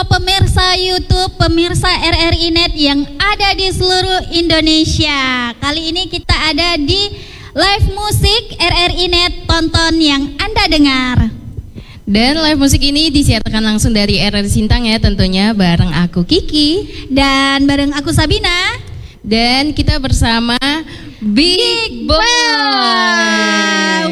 pemirsa YouTube, pemirsa RRI Net yang ada di seluruh Indonesia. Kali ini kita ada di live musik RRI Net, tonton yang Anda dengar. Dan live musik ini disiarkan langsung dari RRI Sintang ya, tentunya bareng aku Kiki dan bareng aku Sabina. Dan kita bersama Big Boy.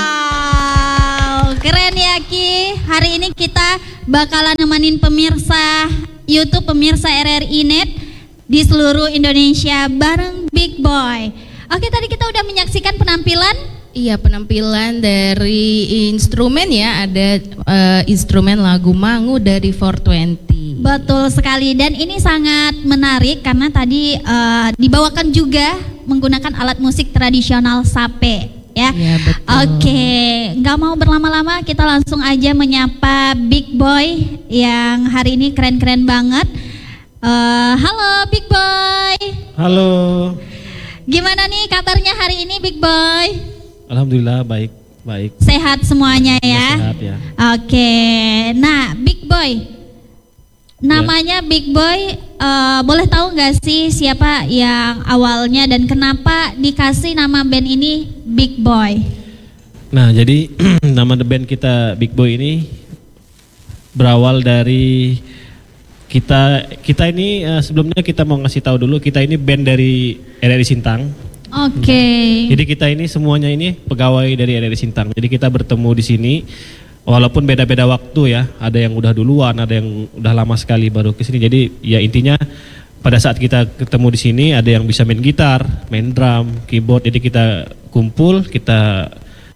Wow, keren ya Ki. Hari ini kita bakalan nemenin pemirsa YouTube, pemirsa RRI Net di seluruh Indonesia bareng Big Boy. Oke, tadi kita udah menyaksikan penampilan. Iya, penampilan dari instrumen ya, ada instrumen lagu Mangu dari 420. Betul sekali, dan ini sangat menarik karena tadi dibawakan juga menggunakan alat musik tradisional sape ya. Iya, betul. Oke, nggak mau berlama-lama, kita langsung aja menyapa Big Boy yang hari ini keren-keren banget. Halo Big Boy. Halo. Gimana nih kabarnya hari ini Big Boy? Alhamdulillah baik. Sehat semuanya ya. Sehat ya. Oke, nah Big Boy, namanya Big Boy, boleh tahu nggak sih siapa yang awalnya dan kenapa dikasih nama band ini Big Boy? Nah, jadi nama band kita Big Boy ini berawal dari kita ini sebelumnya kita mau ngasih tahu dulu, kita ini band dari RRI Sintang. Oke. Jadi kita ini semuanya ini pegawai dari RRI Sintang. Jadi kita bertemu di sini walaupun beda-beda waktu ya. Ada yang udah duluan, ada yang udah lama sekali baru ke sini. Jadi ya intinya pada saat kita ketemu di sini ada yang bisa main gitar, main drum, keyboard. Jadi kita kumpul, kita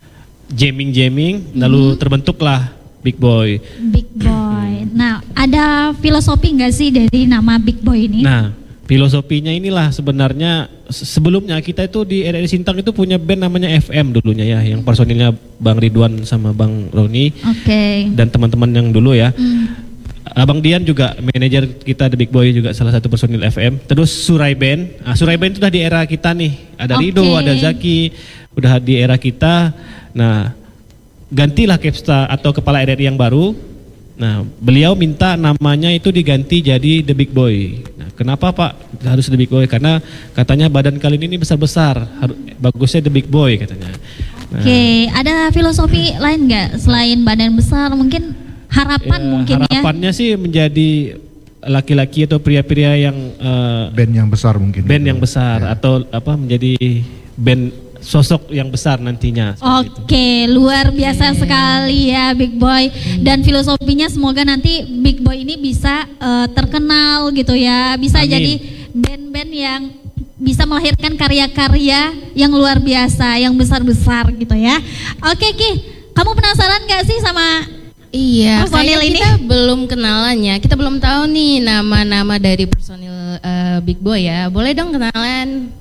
jamming, lalu terbentuklah Big Boy. Big Boy. Nah, ada filosofi nggak sih dari nama Big Boy ini? Nah, filosofinya inilah sebenarnya sebelumnya kita itu di RRI Sintang itu punya band namanya FM dulunya ya, yang personilnya Bang Ridwan sama Bang Roni. Oke. Dan teman-teman yang dulu ya. Abang Dian juga manajer kita The Big Boy juga salah satu personil FM. Terus Surai Band. Nah, Surai Band itu udah di era kita nih. Ada Rido, ada Zaki, udah di era kita. Nah, gantilah Kepsta atau kepala RRI yang baru. Nah, beliau minta namanya itu diganti jadi The Big Boy. Nah, kenapa Pak harus The Big Boy? Karena katanya badan kalian ini besar-besar, bagusnya The Big Boy katanya. Nah, Oke, ada filosofi lain nggak selain badan besar? Mungkin harapan mungkin ya? Harapannya sih menjadi laki-laki atau pria-pria yang band yang besar mungkin. Band gitu. yang besar Ya. atau apa menjadi band sosok yang besar nantinya. Oke, luar biasa sekali ya Big Boy. Dan filosofinya semoga nanti Big Boy ini bisa terkenal gitu ya. Bisa Amin. jadi band-band yang bisa melahirkan karya-karya yang luar biasa, yang besar-besar gitu ya. Oke Ki, kamu penasaran gak sih sama Iya, personil kayaknya ini? kita belum kenalannya. Kita belum tahu nih nama-nama dari personil Big Boy ya. Boleh dong kenalan?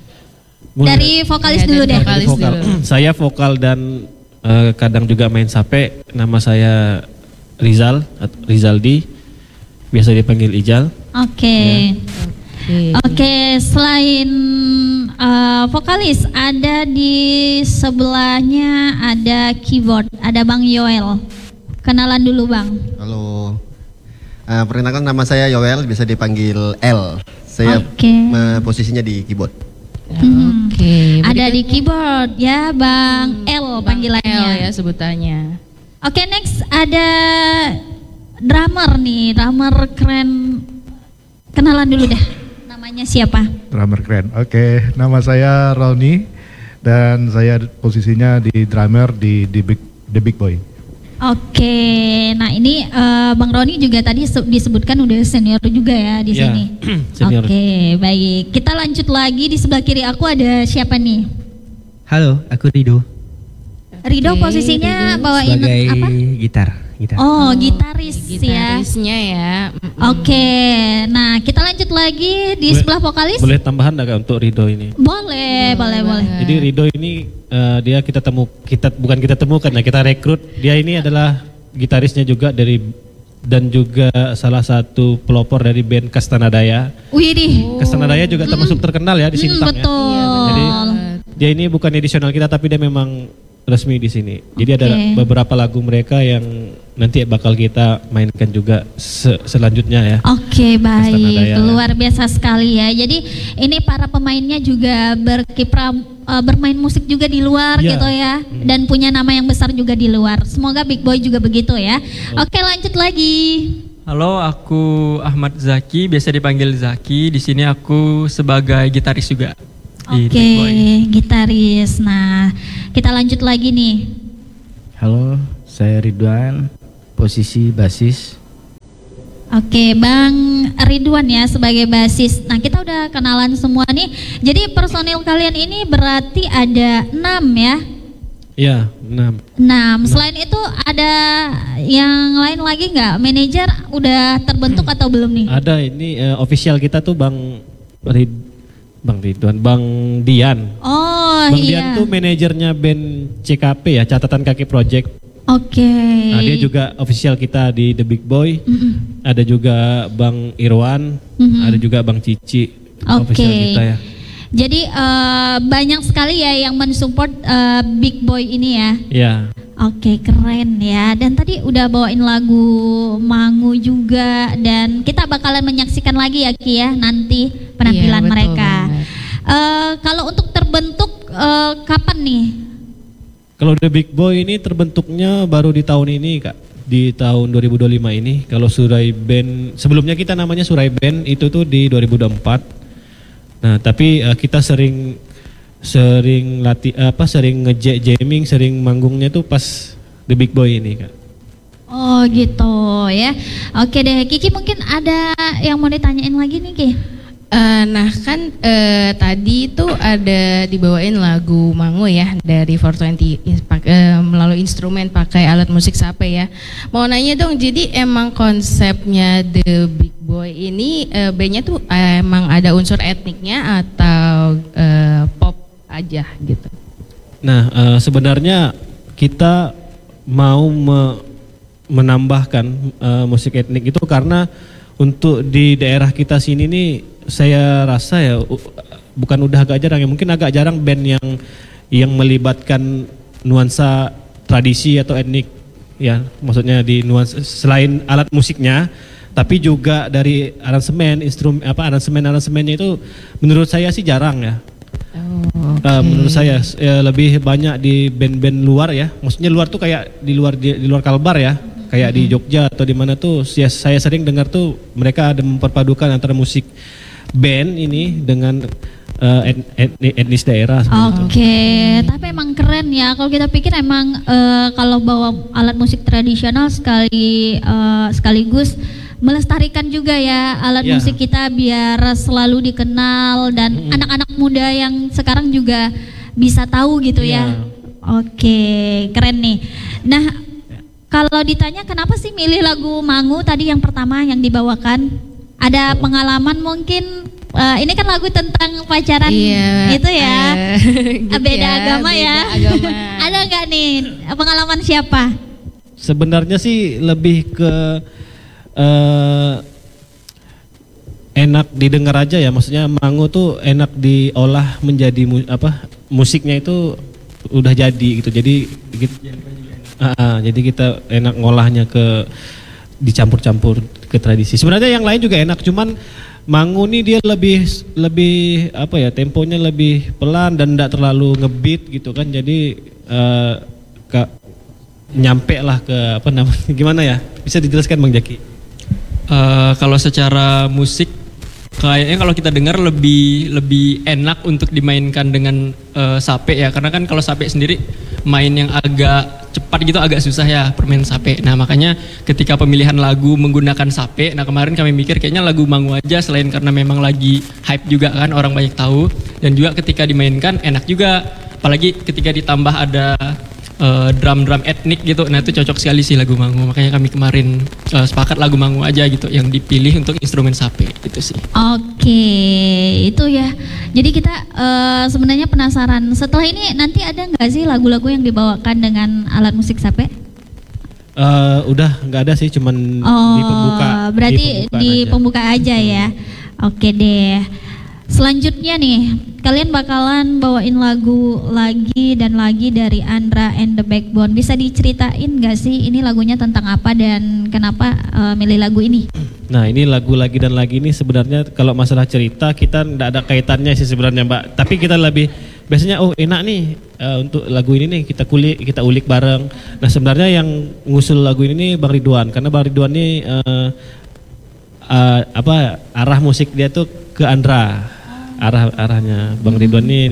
Dari vokalis Ya, dulu dari deh. vokalis. Vokal. Saya vokal dan kadang juga main sape. Nama saya Rizaldi, biasa dipanggil Ijal. Oke. Oke, selain vokalis, ada di sebelahnya ada keyboard, ada Bang Yoel. Kenalan dulu Bang. Halo, perkenalkan nama saya Yoel, bisa dipanggil L. Saya Oke. posisinya di keyboard. Oke. Ada di keyboard ya Bang L panggilannya. L ya sebutannya. Oke, next ada drummer nih, drummer keren. Kenalan dulu deh. Namanya siapa? Drummer keren. Oke, nama saya Roni dan saya posisinya di drummer di The Big Boy. Oke, nah ini Bang Roni juga tadi disebutkan udah senior juga ya di Ya, sini. senior. Oke, baik. Kita lanjut lagi, di sebelah kiri aku ada siapa nih? Halo, aku Rido. Rido Oke, posisinya Rido. bawain Sebagai apa? gitar. Oh, gitaris ya. Gitarisnya ya. Oke, nah kita lanjut lagi di sebelah vokalis. Boleh tambahan enggak untuk Rido ini? Boleh. Jadi Rido ini dia bukan kita temukan ya, kita rekrut. Dia ini adalah gitarisnya juga dan juga salah satu pelopor dari band Kastanadaya. Widih. Kastanadaya juga termasuk terkenal ya di Sintang ya. Betul. Jadi dia ini bukan edisional kita tapi dia memang resmi di sini. Jadi ada Oke. beberapa lagu mereka yang nanti bakal kita mainkan juga selanjutnya ya. Oke, Pesta Nadaya. baik, luar biasa sekali ya. Jadi ini para pemainnya juga berkiprah bermain musik juga di luar Iya. gitu ya, dan punya nama yang besar juga di luar. Semoga Big Boy juga begitu ya. Oke, lanjut lagi. Halo, aku Ahmad Zaki, biasa dipanggil Zaki. Di sini aku sebagai gitaris juga di Oke, Big Boy. gitaris. Nah, kita lanjut lagi nih. Halo, saya Ridwan, posisi basis. Oke, Bang Ridwan ya sebagai basis. Nah, kita udah kenalan semua nih. Jadi personil kalian ini berarti ada 6 ya? Iya, 6. 6. Selain itu ada yang lain lagi nggak? Manajer udah terbentuk atau belum nih? Ada ini official kita tuh Bang Ridwan, Bang Dian. Oh Bang Dian iya. tuh manajernya band CKP ya, Catatan Kaki Project. Oke. Nah, dia juga official kita di The Big Boy. Mm-mm. Ada juga Bang Irwan, ada juga Bang Cici, official Oke. kita ya. Jadi banyak sekali ya yang mensupport Big Boy ini ya. Iya. Oke, keren ya. Dan tadi udah bawain lagu Mangu juga, dan kita bakalan menyaksikan lagi ya Ki ya nanti penampilan Iya, betul mereka. banget. Kalau untuk terbentuk kapan nih? Kalau The Big Boy ini terbentuknya baru di tahun ini Kak, di tahun 2025 ini. Kalau Surai Band, sebelumnya kita namanya Surai Band, itu tuh di 2024. Nah tapi kita sering sering nge-jamming, sering manggungnya tuh pas The Big Boy ini Kak. Oh gitu ya. Oke deh, Kiki mungkin ada yang mau ditanyain lagi nih Ki? Nah kan tadi itu ada dibawain lagu Mangu ya dari 420 melalui instrumen pakai alat musik sape ya. Mau nanya dong, jadi emang konsepnya The Big Boy ini bandnya tuh emang ada unsur etniknya atau pop aja gitu? Nah sebenarnya kita mau menambahkan musik etnik itu karena untuk di daerah kita sini nih saya rasa ya bukan udah agak jarang ya, mungkin agak jarang band yang melibatkan nuansa tradisi atau etnik ya, maksudnya di nuansa selain alat musiknya tapi juga dari aransemen aransemennya itu menurut saya sih jarang ya. Menurut saya lebih banyak di band-band luar ya, maksudnya luar tuh kayak di luar Kalbar ya, kayak di Jogja atau di mana tuh saya sering dengar tuh mereka ada memperpadukan antara musik band ini dengan etnis daerah. Oke, tapi emang keren ya. Kalau kita pikir emang kalau bawa alat musik tradisional sekaligus melestarikan juga ya alat Ya. musik kita biar selalu dikenal dan anak-anak muda yang sekarang juga bisa tahu gitu ya. Iya. Oke, keren nih. Nah, kalau ditanya kenapa sih milih lagu Mangu tadi yang pertama yang dibawakan? Ada pengalaman mungkin? Ini kan lagu tentang pacaran Iya, itu ya, gitu beda ya, agama beda ya. agama. Ada nggak nih pengalaman siapa? Sebenarnya sih lebih ke enak didengar aja ya, maksudnya Mangu tuh enak diolah menjadi musiknya itu udah jadi gitu, jadi jadi kita enak ngolahnya dicampur-campur ke tradisi. Sebenarnya yang lain juga enak, cuman Mangu nih dia lebih temponya lebih pelan dan tidak terlalu ngebeat gitu kan, jadi nyampe lah ke gimana ya, bisa dijelaskan Bang Jaki? Kalau secara musik kayaknya kalau kita dengar lebih enak untuk dimainkan dengan sape ya, karena kan kalau sape sendiri main yang agak cepat gitu agak susah ya permain sape. Nah makanya ketika pemilihan lagu menggunakan sape, nah kemarin kami mikir kayaknya lagu Mangu aja, selain karena memang lagi hype juga kan, orang banyak tahu, dan juga ketika dimainkan enak juga, apalagi ketika ditambah ada drum etnik gitu. Nah itu cocok sekali sih lagu Mangu, makanya kami kemarin sepakat lagu Mangu aja gitu yang dipilih untuk instrumen sape gitu sih. Oke, itu ya. Jadi kita sebenarnya penasaran setelah ini nanti ada nggak sih lagu-lagu yang dibawakan dengan alat musik sape? Udah nggak ada sih, cuman di pembuka. Berarti di aja. pembuka aja ya. Oke deh. Selanjutnya nih, kalian bakalan bawain lagu lagi dan lagi dari Andra and the Backbone. Bisa diceritain gak sih ini lagunya tentang apa dan kenapa milih lagu ini? Nah, ini lagu lagi dan lagi ini sebenarnya kalau masalah cerita kita tidak ada kaitannya sih sebenarnya, Mbak. Tapi kita lebih biasanya enak nih untuk lagu ini nih kita ulik bareng. Nah, sebenarnya yang ngusul lagu ini nih Bang Ridwan, karena Bang Ridwan nih arah musik dia tuh ke Andra. Arahnya Bang Ridwan ini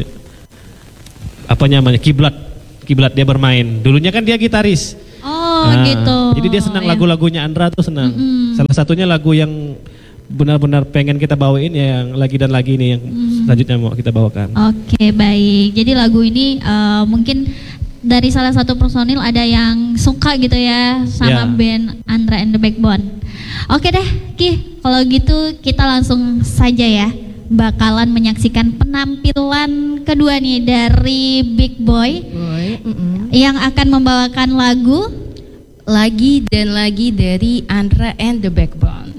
kiblat dia bermain. Dulunya kan dia gitaris. Oh gitu. Jadi dia senang lagu-lagunya Andra tuh senang. Salah satunya lagu yang benar-benar pengen kita bawain ya yang lagi dan lagi ini yang selanjutnya mau kita bawakan. Oke, baik. Jadi lagu ini mungkin dari salah satu personil ada yang suka gitu ya sama band Andra and the Backbone. Oke deh, Ki. Kalau gitu kita langsung saja ya bakalan menyaksikan penampilan kedua nih dari Big Boy yang akan membawakan lagu Lagi dan Lagi dari Andra and the Backbone.